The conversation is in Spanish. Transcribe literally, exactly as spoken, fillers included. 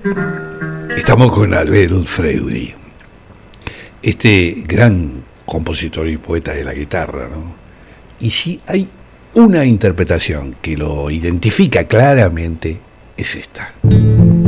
Estamos con Abel Freudi, este gran compositor y poeta de la guitarra, ¿no? Y si hay una interpretación que lo identifica claramente, es esta.